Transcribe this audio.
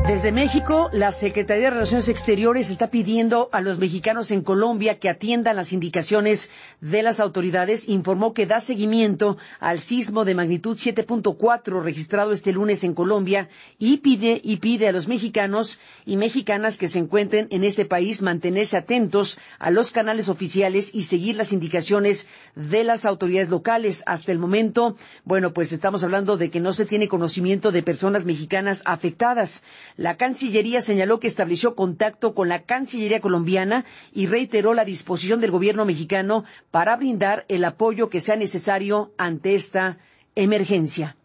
Desde México, la Secretaría de Relaciones Exteriores está pidiendo a los mexicanos en Colombia que atiendan las indicaciones de las autoridades. Informó que da seguimiento al sismo de magnitud 7.4 registrado este lunes en Colombia y pide a los mexicanos y mexicanas que se encuentren en este país mantenerse atentos a los canales oficiales y seguir las indicaciones de las autoridades locales. Hasta el momento, pues estamos hablando de que no se tiene conocimiento de personas mexicanas afectadas. La Cancillería señaló que estableció contacto con la Cancillería colombiana y reiteró la disposición del gobierno mexicano para brindar el apoyo que sea necesario ante esta emergencia.